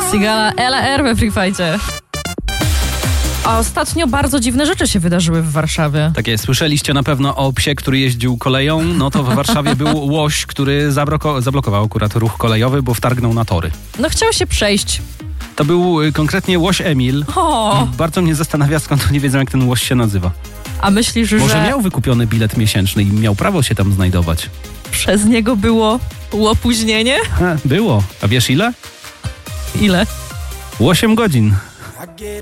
Sigala LR we Free Fightie. A ostatnio bardzo dziwne rzeczy się wydarzyły w Warszawie. Tak jest, słyszeliście na pewno o psie, który jeździł koleją. No to w Warszawie był łoś, który zablokował akurat ruch kolejowy, bo wtargnął na tory. No chciał się przejść. To był konkretnie łoś Emil. O! Bardzo mnie zastanawia, skąd nie wiedzą, jak ten łoś się nazywa. A myślisz, Może że miał wykupiony bilet miesięczny i miał prawo się tam znajdować? przez niego było opóźnienie? Było. A wiesz ile? Ile? 8 godzin.